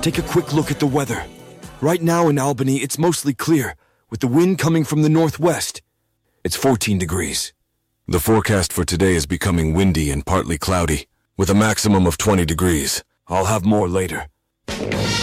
take a quick look at the weather. Right now in Albany, it's mostly clear, with the wind coming from the northwest. It's 14 degrees. The forecast for today is becoming windy and partly cloudy, with a maximum of 20 degrees. I'll have more later.